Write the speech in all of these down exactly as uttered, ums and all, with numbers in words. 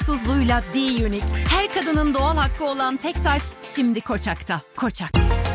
kusursuzluğuyla D-Unique. Her kadının doğal hakkı olan tek taş şimdi Koçak'ta. Koçak.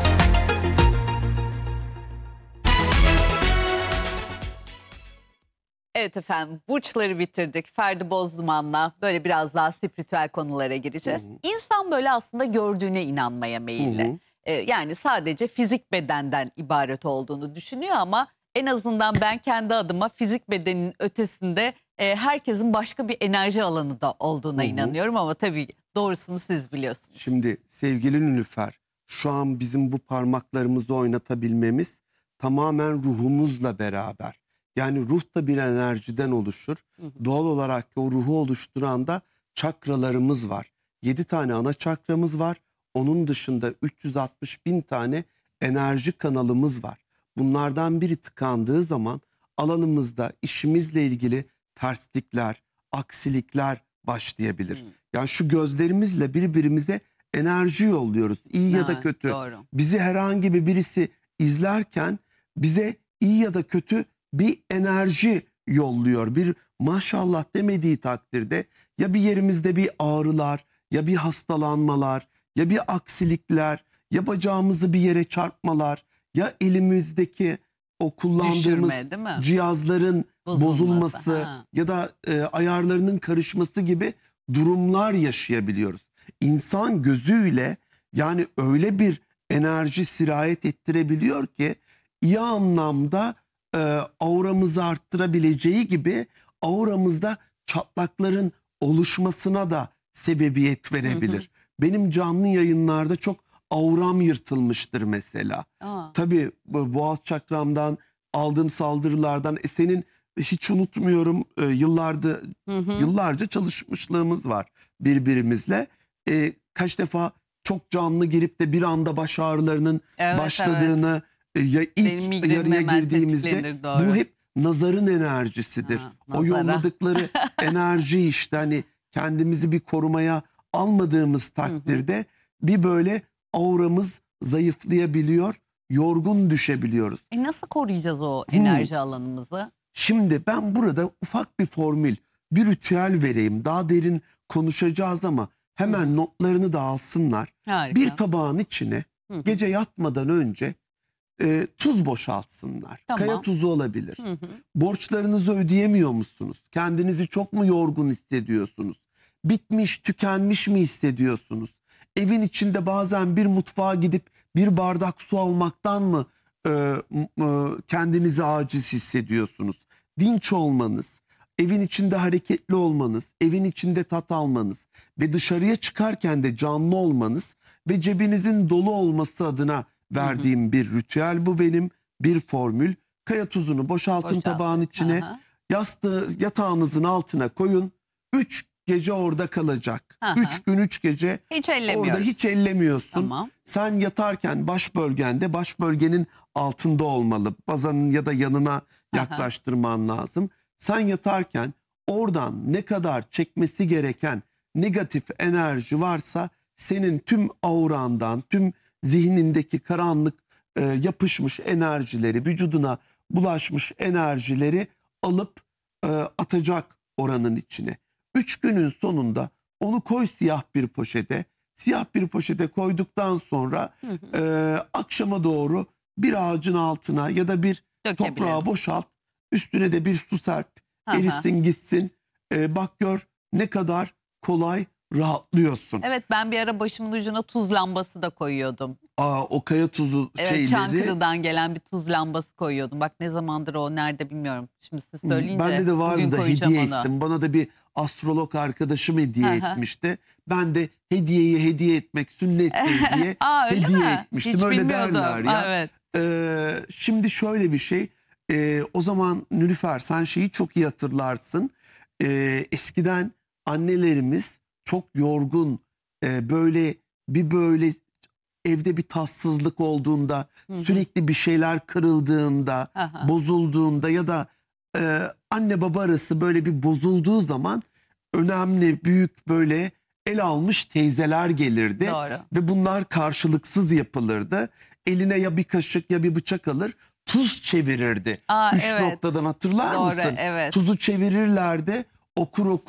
Evet efendim, burçları bitirdik. Ferdi Bozduman'la böyle biraz daha spiritüel konulara gireceğiz. Hı hı. İnsan böyle aslında gördüğüne inanmaya meyilli. Hı hı. Ee, yani sadece fizik bedenden ibaret olduğunu düşünüyor ama en azından ben kendi adıma fizik bedenin ötesinde e, herkesin başka bir enerji alanı da olduğuna hı hı. inanıyorum ama tabii doğrusunu siz biliyorsunuz. Şimdi sevgili Nilüfer, şu an bizim bu parmaklarımızı oynatabilmemiz tamamen ruhumuzla beraber. Yani ruh da bir enerjiden oluşur. Hı hı. Doğal olarak o ruhu oluşturan da çakralarımız var. Yedi tane ana çakramız var. Onun dışında üç yüz altmış bin tane enerji kanalımız var. Bunlardan biri tıkandığı zaman alanımızda işimizle ilgili terslikler, aksilikler başlayabilir. Hı. Yani şu gözlerimizle birbirimize enerji yolluyoruz. İyi ha, ya da kötü. Doğru. Bizi herhangi bir birisi izlerken bize iyi ya da kötü bir enerji yolluyor. Bir maşallah demediği takdirde ya bir yerimizde bir ağrılar, ya bir hastalanmalar, ya bir aksilikler, ya bacağımızı bir yere çarpmalar, ya elimizdeki o kullandığımız Düşürme, cihazların bozulması, bozulması ya da e, ayarlarının karışması gibi durumlar yaşayabiliyoruz. İnsan gözüyle yani öyle bir enerji sirayet ettirebiliyor ki iyi anlamda e, auramızı arttırabileceği gibi auramızda çatlakların oluşmasına da sebebiyet verebilir. Hı hı. Benim canlı yayınlarda çok auram yırtılmıştır mesela. Aa. Tabii boğaz çakramdan aldığım saldırılardan e, senin hiç unutmuyorum e, yıllardır hı hı. yıllarca çalışmışlığımız var birbirimizle. E, kaç defa çok canlı girip de bir anda baş ağrılarının evet, başladığını evet. Ya ilk yarıya girdiğimizde bu hep nazarın enerjisidir. Ha, o yolladıkları enerji işte hani kendimizi bir korumaya almadığımız takdirde hı hı. bir böyle auramız zayıflayabiliyor, yorgun düşebiliyoruz. E nasıl koruyacağız o enerji hmm. alanımızı? Şimdi ben burada ufak bir formül, bir ritüel vereyim. Daha derin konuşacağız ama hemen hı. notlarını da alsınlar. Harika. Bir tabağın içine hı hı. gece yatmadan önce E, tuz boşaltsınlar. Tamam. Kaya tuzu olabilir. Hı hı. Borçlarınızı ödeyemiyor musunuz? Kendinizi çok mu yorgun hissediyorsunuz? Bitmiş, tükenmiş mi hissediyorsunuz? Evin içinde bazen bir mutfağa gidip bir bardak su almaktan mı e, e, kendinizi aciz hissediyorsunuz? Dinç olmanız, evin içinde hareketli olmanız, evin içinde tat almanız ve dışarıya çıkarken de canlı olmanız ve cebinizin dolu olması adına verdiğim hı hı. bir ritüel bu benim, bir formül. Kaya tuzunu boşaltın Boşalt. tabağın içine, aha. yastığı yatağınızın altına koyun. Üç gece orada kalacak. Aha. Üç gün üç gece hiç orada hiç ellemiyorsun. Tamam. Sen yatarken baş bölgende, baş bölgenin altında olmalı. Bazanın ya da yanına yaklaştırman aha. lazım. Sen yatarken oradan ne kadar çekmesi gereken negatif enerji varsa senin tüm aurandan, tüm zihnindeki karanlık e, yapışmış enerjileri, vücuduna bulaşmış enerjileri alıp e, atacak oranın içine. Üç günün sonunda onu koy siyah bir poşete. Siyah bir poşete koyduktan sonra hı hı. E, akşama doğru bir ağacın altına ya da bir toprağa boşalt. Üstüne de bir su serp. Erisin gitsin. E, bak gör ne kadar kolay rahatlıyorsun. Evet, ben bir ara başımın ucuna tuz lambası da koyuyordum. Aa, o kaya tuzu evet, şeyleri. Çankırı'dan gelen bir tuz lambası koyuyordum. Bak ne zamandır o nerede bilmiyorum. Şimdi siz söyleyince bende de vardı da hediye onu. ettim. Bana da bir astrolog arkadaşım hediye etmişti. Ben de hediyeyi hediye etmek sünnettir diye Aa, hediye mi? etmiştim. Hiç öyle derler ya. Evet. Ee, şimdi şöyle bir şey. Ee, o zaman Nilüfer sen şeyi çok iyi hatırlarsın. Ee, eskiden annelerimiz çok yorgun, e, böyle bir böyle evde bir tatsızlık olduğunda, hı hı. sürekli bir şeyler kırıldığında, aha. bozulduğunda ya da e, anne baba arası böyle bir bozulduğu zaman önemli, büyük böyle el almış teyzeler gelirdi. Doğru. Ve bunlar karşılıksız yapılırdı. Eline ya bir kaşık ya bir bıçak alır, tuz çevirirdi. Aa, Üç evet. noktadan hatırlar Doğru, mısın? Evet. Tuzu çevirirlerdi, okur okur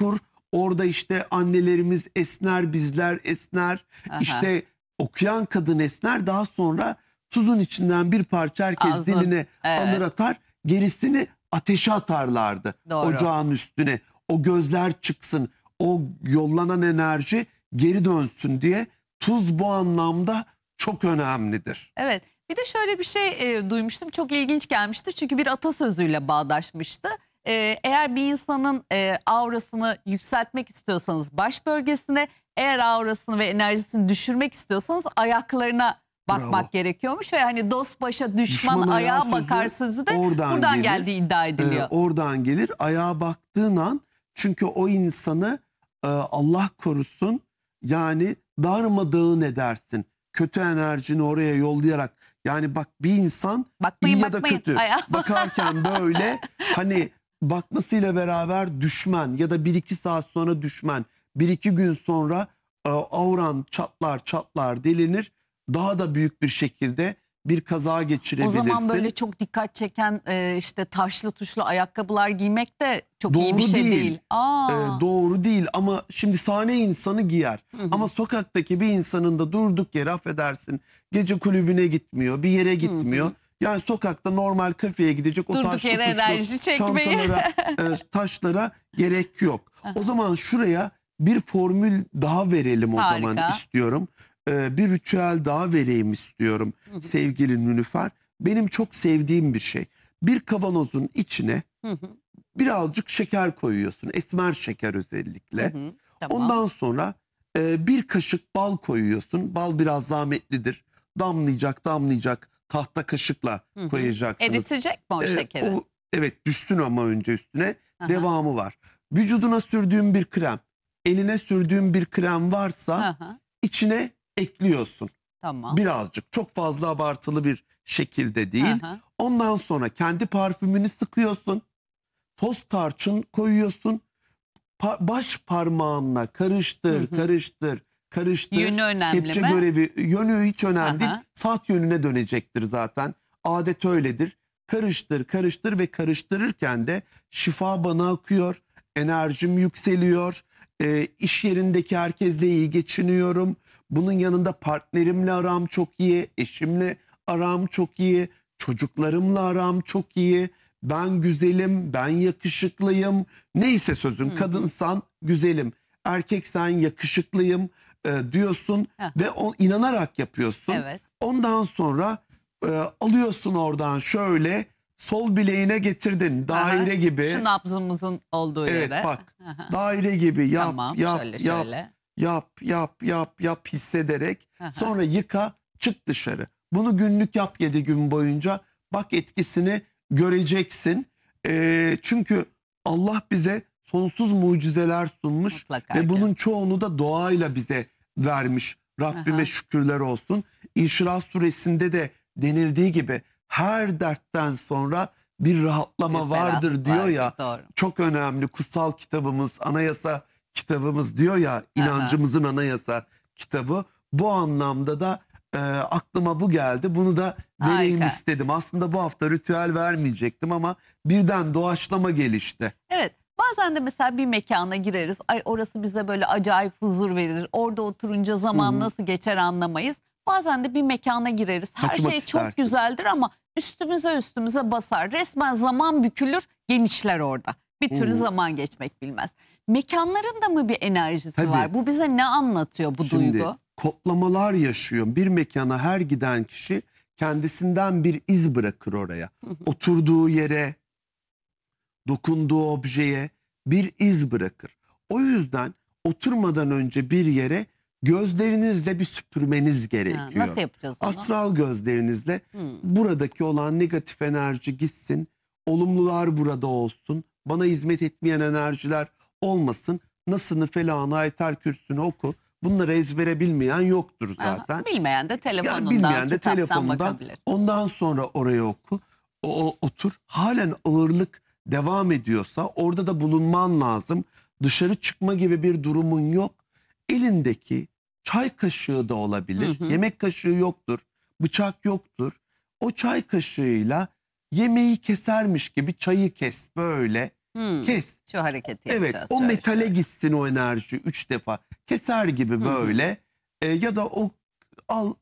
Orada işte annelerimiz esner, bizler esner. Aha. İşte okuyan kadın esner. Daha sonra tuzun içinden bir parça herkes Ağzına- diline evet. alır atar. Gerisini ateşe atarlardı. Doğru. Ocağın üstüne. O gözler çıksın. O yollanan enerji geri dönsün diye. Tuz bu anlamda çok önemlidir. Evet. Bir de şöyle bir şey e, duymuştum. Çok ilginç gelmişti. Çünkü bir atasözüyle bağdaşmıştı. E, eğer bir insanın e, aurasını yükseltmek istiyorsanız baş bölgesine, eğer aurasını ve enerjisini düşürmek istiyorsanız ayaklarına bakmak Bravo. gerekiyormuş. Ve hani dost başa düşman, Düşman ayağı ayağa sözü bakar sözü de oradan buradan gelir. geldiği iddia ediliyor. Ee, oradan gelir. Ayağa baktığın an, çünkü o insanı e, Allah korusun, yani darmadağın edersin. Kötü enerjini oraya yollayarak. Yani bak, bir insan Bakmayın, iyi ya da bakmayın. kötü Ayağa- bakarken böyle hani bakmasıyla beraber düşman ya da bir iki saat sonra düşman, bir iki gün sonra e, auran çatlar çatlar delinir. Daha da büyük bir şekilde bir kaza O geçirebilirsin. zaman böyle çok dikkat çeken e, işte taşlı tuşlu ayakkabılar giymek de çok iyi Doğru bir şey değil. değil. Aa. Ee, doğru değil, ama şimdi sahne insanı giyer. Hı hı. Ama sokaktaki bir insanın da durduk yere, affedersin, gece kulübüne gitmiyor, bir yere gitmiyor. Hı hı. Yani sokakta normal kafeye gidecek, o Durduk taşlı yere tuşlu enerji çekmeyi. çantalara, e, taşlara gerek yok. Aha. O zaman şuraya bir formül daha verelim o Harika. zaman istiyorum. Ee, bir ritüel daha vereyim istiyorum Hı hı. sevgili Nilüfer. Benim çok sevdiğim bir şey. Bir kavanozun içine Hı hı, birazcık şeker koyuyorsun. Esmer şeker özellikle. hı hı. Tamam. Ondan sonra e, bir kaşık bal koyuyorsun. Bal biraz zahmetlidir. Damlayacak damlayacak, tahta kaşıkla Hı hı. koyacaksınız. Eritecek mi o E, şekeri? o, evet, düşsün ama önce üstüne. Aha. Devamı var. Vücuduna sürdüğün bir krem, eline sürdüğün bir krem varsa Aha, içine ekliyorsun. tamam. Birazcık, çok fazla abartılı bir şekilde değil. Aha, Ondan sonra kendi parfümünü sıkıyorsun. Toz tarçın koyuyorsun. Pa- baş parmağınla karıştır, Hı hı. karıştır, karıştır. Yönü önemli Kepçe mi? görevi, yönü hiç önemli Aha. değil. Saat yönüne dönecektir zaten. Adet öyledir. Karıştır, karıştır ve karıştırırken de şifa bana akıyor. Enerjim yükseliyor. E, iş yerindeki herkesle iyi geçiniyorum. Bunun yanında partnerimle aram çok iyi. Eşimle aram çok iyi. Çocuklarımla aram çok iyi. Ben güzelim, ben yakışıklıyım. Neyse sözün, Hı hı. kadınsan güzelim, erkeksen yakışıklıyım e, diyorsun Aha. ve o inanarak yapıyorsun. Evet. Ondan sonra e, alıyorsun oradan şöyle, sol bileğine getirdin daire Aha. gibi. Şu nabzımızın olduğu Evet, yere. bak, Aha. daire gibi yap Tamam. yap şöyle yap şöyle. yap yap yap yap hissederek Aha. sonra yıka, çık dışarı. Bunu günlük yap yedi gün boyunca. Bak, etkisini göreceksin. Ee, çünkü Allah bize sonsuz mucizeler sunmuş Mutlaka ve ki. bunun çoğunu da doğayla bize vermiş. Rabbime Aha. şükürler olsun. İnşirah suresinde de denildiği gibi her dertten sonra bir rahatlama Bir vardır ferahlık diyor vardır, ya. Doğru. Çok önemli, kutsal kitabımız, anayasa kitabımız diyor ya, inancımızın anayasa kitabı. Bu anlamda da e, aklıma bu geldi. Bunu da vereyim Harika. istedim. Aslında bu hafta ritüel vermeyecektim ama birden doğaçlama gelişti. Evet. Bazen de mesela bir mekana gireriz. Ay, orası bize böyle acayip huzur verir. Orada oturunca zaman Hı hı. nasıl geçer anlamayız. Bazen de bir mekana gireriz. Her Kaçmak şey istersin. çok güzeldir ama üstümüze üstümüze basar. Resmen zaman bükülür, genişler orada. Bir türlü Hı hı. zaman geçmek bilmez. Mekanların da mı bir enerjisi Tabii. var? Bu bize ne anlatıyor bu Şimdi duygu? kodlamalar yaşıyor. Bir mekana her giden kişi kendisinden bir iz bırakır oraya. Oturduğu yere, dokunduğu objeye bir iz bırakır. O yüzden oturmadan önce bir yere gözlerinizle bir süpürmeniz Ha, gerekiyor. nasıl yapacağız onu? Astral gözlerinizle Hmm. buradaki olan negatif enerji gitsin, olumlular burada olsun, bana hizmet etmeyen enerjiler olmasın. Nasılını, felağını, ayetel kürsünü oku. Bunları ezbere bilmeyen yoktur zaten. Aha, bilmeyen de telefonundan, Yani bilmeyen de kitaptan telefonundan, bakabilir. ondan sonra oraya oku. O, o- otur. Halen ağırlık devam ediyorsa orada da bulunman lazım. Dışarı çıkma gibi bir durumun yok. Elindeki çay kaşığı da olabilir. Hı hı. Yemek kaşığı yoktur. Bıçak yoktur. O çay kaşığıyla yemeği kesermiş gibi çayı kes böyle. Hmm. Kes. Şu hareketi Evet, yapacağız. o şöyle metale şöyle. gitsin o enerji üç defa. Keser gibi böyle. E, ya da o al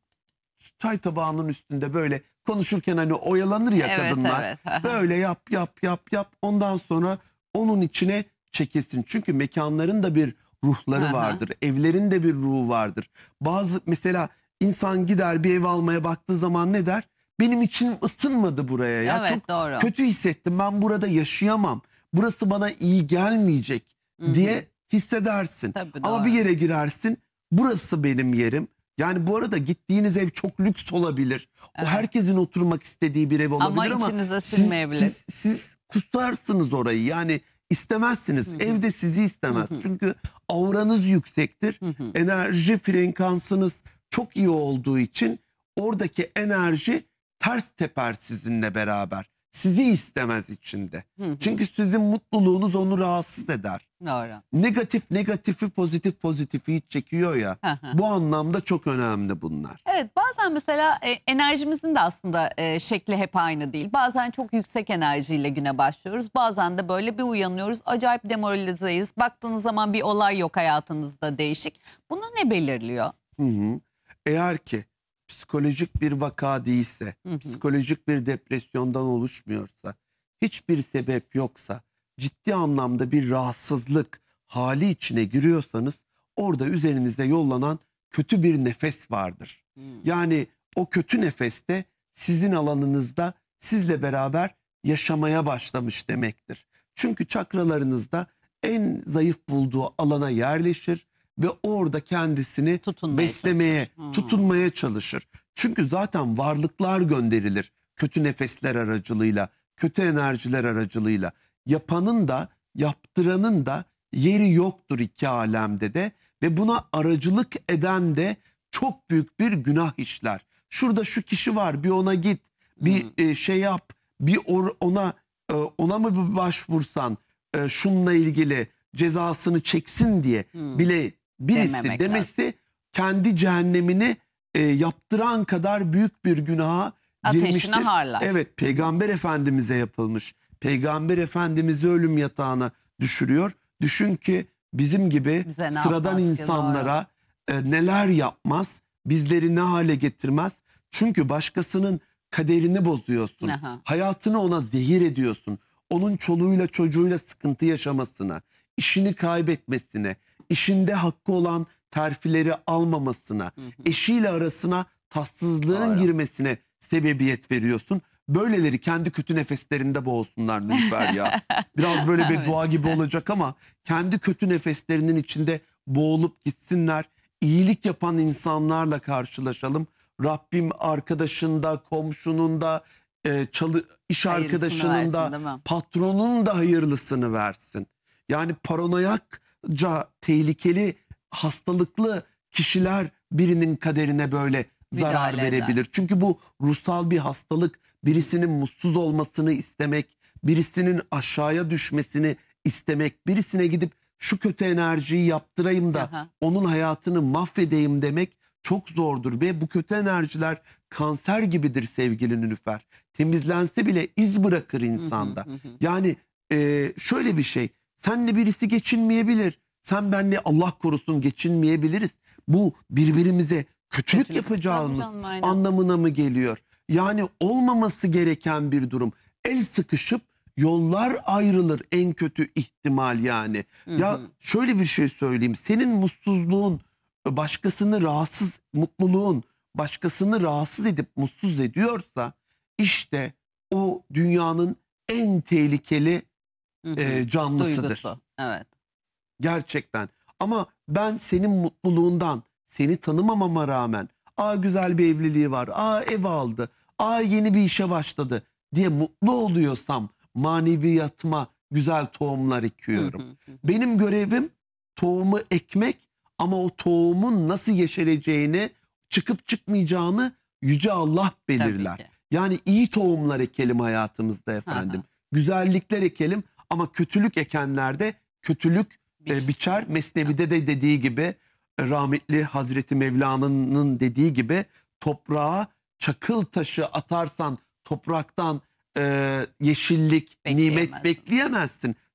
çay tabağının üstünde böyle konuşurken hani oyalanır ya Evet, kadınlar. evet. Aha. Böyle yap yap yap yap. Ondan sonra onun içine çekilsin. Çünkü mekanların da bir ruhları Aha. vardır. Evlerin de bir ruhu vardır. Bazı mesela insan gider bir ev almaya baktığı zaman ne der? Benim içim ısınmadı buraya ya. Evet, Çok doğru. kötü hissettim. Ben burada yaşayamam. Burası bana iyi gelmeyecek Hı hı. diye hissedersin. Tabii, Ama doğru. bir yere girersin. Burası benim yerim. Yani bu arada gittiğiniz ev çok lüks olabilir. O Evet. herkesin oturmak istediği bir ev olabilir ama, içinize siz, sinmeyebilir. siz, siz kusarsınız orayı. Yani istemezsiniz. Hı hı. Evde sizi istemez. Hı hı. Çünkü auranız yüksektir. Hı hı. Enerji frekansınız çok iyi olduğu için oradaki enerji ters teper sizinle beraber. Sizi istemez içinde. Hı hı. Çünkü sizin mutluluğunuz onu rahatsız eder. Doğru. Negatif negatifi, pozitif pozitifi hiç çekiyor ya. Hı hı. Bu anlamda çok önemli bunlar. Evet, bazen mesela e, enerjimizin de aslında e, şekli hep aynı değil. Bazen çok yüksek enerjiyle güne başlıyoruz. Bazen de böyle bir uyanıyoruz. Acayip demoralizeyiz. Baktığınız zaman bir olay yok hayatınızda değişik. Bunu ne belirliyor? Hı hı. Eğer ki psikolojik bir vaka değilse, Hı hı. psikolojik bir depresyondan oluşmuyorsa, hiçbir sebep yoksa, ciddi anlamda bir rahatsızlık hali içine giriyorsanız orada üzerinize yollanan kötü bir nefes vardır. Hı. Yani o kötü nefeste sizin alanınızda sizle beraber yaşamaya başlamış demektir. Çünkü çakralarınızda en zayıf bulduğu alana yerleşir ve orada kendisini Tutunmaya beslemeye, çalışır. Hmm. tutunmaya çalışır. Çünkü zaten varlıklar gönderilir kötü nefesler aracılığıyla, kötü enerjiler aracılığıyla. Yapanın da yaptıranın da yeri yoktur iki alemde de ve buna aracılık eden de çok büyük bir günah işler. Şurada şu kişi var, bir ona git, bir Hmm. e, şey yap, bir or- ona e, ona mı bir başvursan e, şununla ilgili cezasını çeksin diye Hmm. bile birisi Dememek demesi kendi cehennemini e, yaptıran kadar büyük bir günaha Ateşine girmiştir. harlar. Evet, Peygamber Efendimiz'e yapılmış. Peygamber Efendimiz'i ölüm yatağına düşürüyor. Düşün ki bizim gibi Bize ne sıradan yapmaz ki, insanlara e, neler yapmaz, bizleri ne hale getirmez. Çünkü başkasının kaderini bozuyorsun. Aha. Hayatını ona zehir ediyorsun. Onun çoluğuyla çocuğuyla sıkıntı yaşamasına, işini kaybetmesine, işinde hakkı olan terfileri almamasına, Hı hı. eşiyle arasına tatsızlığın Doğru. girmesine sebebiyet veriyorsun. Böyleleri kendi kötü nefeslerinde boğulsunlar Nilüfer ya. Biraz böyle bir Evet. dua gibi olacak ama kendi kötü nefeslerinin içinde boğulup gitsinler. İyilik yapan insanlarla karşılaşalım. Rabbim arkadaşında, komşunun da, e, çalı, iş Hayırlısını arkadaşının versin, da, değil mi? patronun da hayırlısını versin. Yani paranoyakça tehlikeli, hastalıklı kişiler birinin kaderine böyle zarar Müdahale eder. verebilir. Çünkü bu ruhsal bir hastalık. Birisinin mutsuz olmasını istemek, birisinin aşağıya düşmesini istemek, birisine gidip şu kötü enerjiyi yaptırayım da Aha. onun hayatını mahvedeyim demek çok zordur. Ve bu kötü enerjiler kanser gibidir sevgili Nilüfer. Temizlense bile iz bırakır insanda. Hı hı hı. Yani e, şöyle bir şey, senle birisi geçinmeyebilir. Sen benle Allah korusun geçinmeyebiliriz. Bu birbirimize kötülük, Kötülük yapacağımız yapacağım, aynen. anlamına mı geliyor? Yani olmaması gereken bir durum. El sıkışıp yollar ayrılır en kötü ihtimal yani. Hı Ya hı. şöyle bir şey söyleyeyim. Senin mutsuzluğun başkasını rahatsız, mutluluğun başkasını rahatsız edip mutsuz ediyorsa işte o dünyanın en tehlikeli Hı hı. e, canlısıdır. Duygusu. Evet. Gerçekten. Ama ben senin mutluluğundan, seni tanımamama rağmen, aa güzel bir evliliği var, aa ev aldı, aa yeni bir işe başladı diye mutlu oluyorsam maneviyatıma güzel tohumlar ekiyorum. Hı hı hı. Benim görevim tohumu ekmek ama o tohumun nasıl yeşereceğini, çıkıp çıkmayacağını Yüce Allah belirler. Tabii ki. Yani iyi tohumlar ekelim hayatımızda efendim. Aha. Güzellikler ekelim ama kötülük ekenler de kötülük e, Biç- biçer. Mesnevi'de de dediği gibi, e, rahmetli Hazreti Mevlana'nın dediği gibi, toprağa çakıl taşı atarsan topraktan e, yeşillik, nimet Bekleyemezsin. bekleyemezsin.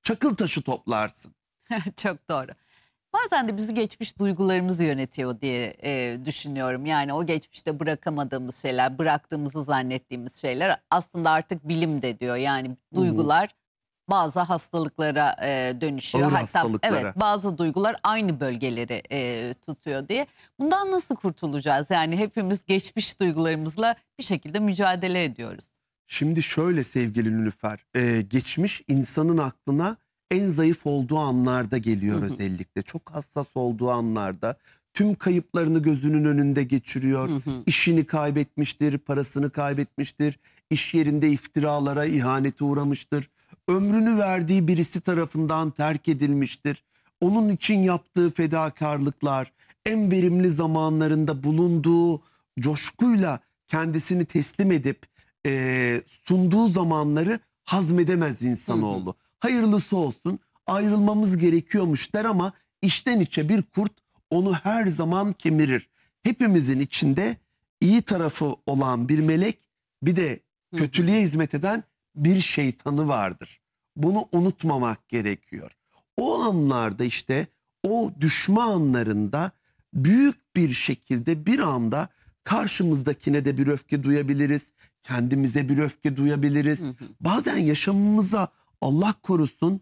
çakıl taşı toplarsın. Çok doğru. Bazen de bizi geçmiş duygularımız yönetiyor diye e, düşünüyorum. Yani o geçmişte bırakamadığımız şeyler, bıraktığımızı zannettiğimiz şeyler aslında artık bilim de diyor. Yani duygular bazı hastalıklara e, dönüşüyor. Ağır Hatta hastalıklara. evet, bazı duygular aynı bölgeleri e, tutuyor diye. Bundan nasıl kurtulacağız? Yani hepimiz geçmiş duygularımızla bir şekilde mücadele ediyoruz. Şimdi şöyle sevgili Nilüfer, e, geçmiş insanın aklına en zayıf olduğu anlarda geliyor Hı hı. özellikle. Çok hassas olduğu anlarda tüm kayıplarını gözünün önünde geçiriyor. Hı hı. İşini kaybetmiştir, parasını kaybetmiştir, iş yerinde iftiralara, ihanete uğramıştır. Ömrünü verdiği birisi tarafından terk edilmiştir. Onun için yaptığı fedakarlıklar, en verimli zamanlarında bulunduğu coşkuyla kendisini teslim edip e, sunduğu zamanları hazmedemez insanoğlu. Hayırlısı olsun, ayrılmamız gerekiyormuş der ama içten içe bir kurt onu her zaman kemirir. Hepimizin içinde iyi tarafı olan bir melek, bir de kötülüğe hizmet eden bir şeytanı vardır. Bunu unutmamak gerekiyor. O anlarda işte, o düşme anlarında büyük bir şekilde bir anda karşımızdakine de bir öfke duyabiliriz. Kendimize bir öfke duyabiliriz. Hı hı. Bazen yaşamımıza, Allah korusun,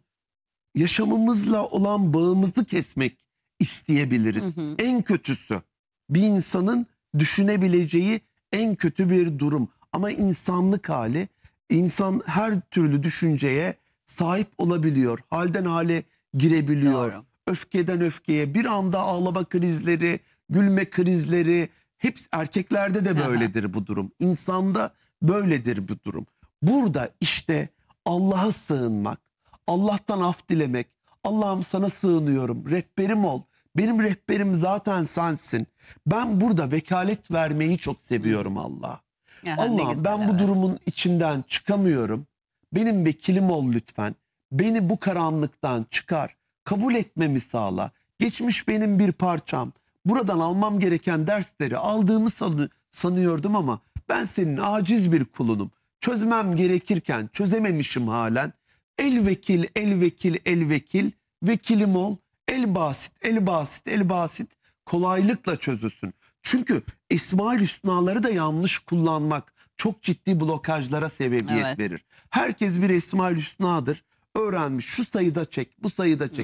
yaşamımızla olan bağımızı kesmek isteyebiliriz. Hı hı. En kötüsü, bir insanın düşünebileceği en kötü bir durum. Ama insanlık hali, insan her türlü düşünceye sahip olabiliyor. Halden hale girebiliyor. Doğru. Öfkeden öfkeye, bir anda ağlama krizleri, gülme krizleri, hepsi erkeklerde de böyledir bu durum. İnsanda böyledir bu durum. Burada işte Allah'a sığınmak, Allah'tan af dilemek, Allah'ım sana sığınıyorum, rehberim ol. Benim rehberim zaten sensin. Ben burada vekalet vermeyi çok seviyorum Allah'a. Aha, ne Allah'ım güzel, ben bu evet. durumun içinden çıkamıyorum. Benim vekilim ol lütfen. Beni bu karanlıktan çıkar. Kabul etmemi sağla. Geçmiş benim bir parçam. Buradan almam gereken dersleri aldığımı sanı- sanıyordum ama ben senin aciz bir kulunum. Çözmem gerekirken çözememişim halen. El vekil, el vekil, el vekil. Vekilim ol. El basit, el basit, el basit. Kolaylıkla çözülsün. Çünkü Esma-ül Hüsnaları da yanlış kullanmak çok ciddi blokajlara sebebiyet Evet. verir. Herkes bir Esma-ül Hüsna'dır. Öğrenmiş, şu sayıda çek, bu sayıda çek.